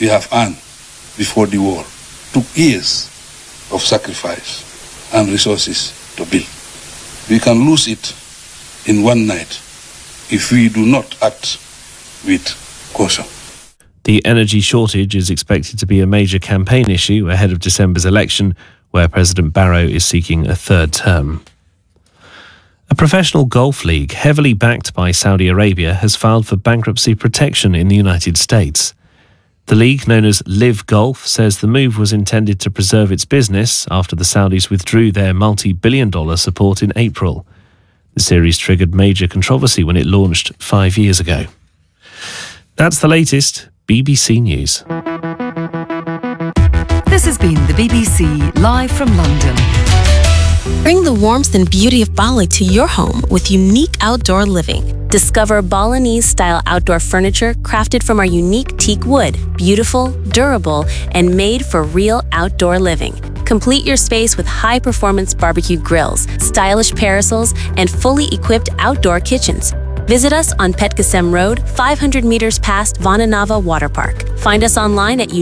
we have earned before the war took years of sacrifice and resources to build. We can lose it in one night if we do not act with caution. The energy shortage is expected to be a major campaign issue ahead of December's election, where President Barrow is seeking a third term. A professional golf league, heavily backed by Saudi Arabia, has filed for bankruptcy protection in the United States. The league, known as Live Golf, says the move was intended to preserve its business after the Saudis withdrew their multi-billion-dollar support in April. The series triggered major controversy when it launched 5 years ago. That's the latest. BBC News. This has been the BBC live from London. Bring the warmth and beauty of Bali to your home with unique outdoor living. Discover Balinese-style outdoor furniture crafted from our unique teak wood, beautiful, durable, and made for real outdoor living. Complete your space with high-performance barbecue grills, stylish parasols, and fully equipped outdoor kitchens. Visit us on Petkasem Road, 500 meters past Vananava Water Park. Find us online at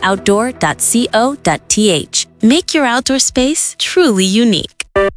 uniqueoutdoor.co.th. Make your outdoor space truly unique.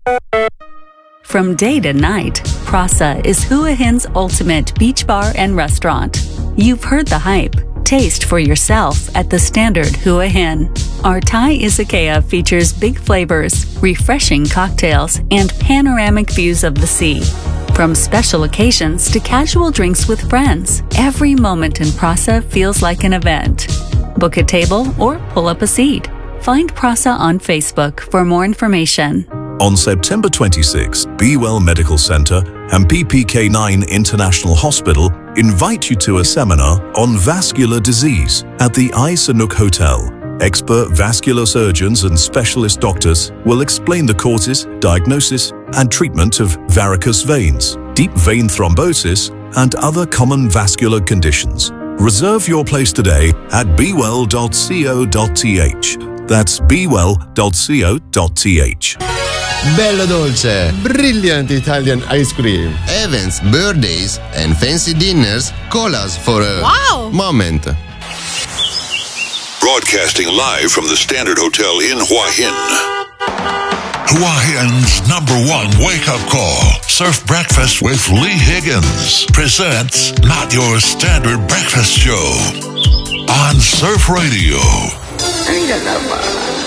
From day to night, Prasa is Hua Hin's ultimate beach bar and restaurant. You've heard the hype. Taste for yourself at the standard Hua Hin. Our Thai izakaya features big flavors, refreshing cocktails, and panoramic views of the sea. From special occasions to casual drinks with friends, every moment in Prasa feels like an event. Book a table or pull up a seat. Find Prasa on Facebook for more information. On September 26, Be Well Medical Center and PPK9 International Hospital invite you to a seminar on vascular disease at the Ai Sanuk Hotel. Expert vascular surgeons and specialist doctors will explain the causes, diagnosis, and treatment of varicose veins, deep vein thrombosis, and other common vascular conditions. Reserve your place today at bewell.co.th. That's bewell.co.th. Bello dolce, brilliant Italian ice cream. Events, birthdays, and fancy dinners call us for a moment. Broadcasting live from the Standard Hotel in Hua Hin. Hua Hin's #1 wake-up call. Surf Breakfast with Lee Higgins presents Not Your Standard Breakfast Show on Surf Radio.